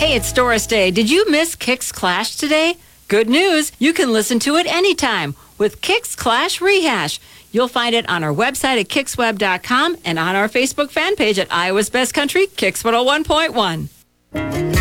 Hey, it's Doris Day. Did you miss Kicks Clash today? Good news, you can listen to it anytime with Kicks Clash Rehash. You'll find it on our website at kicksweb.com and on our Facebook fan page at Iowa's Best Country, Kicks 101.1.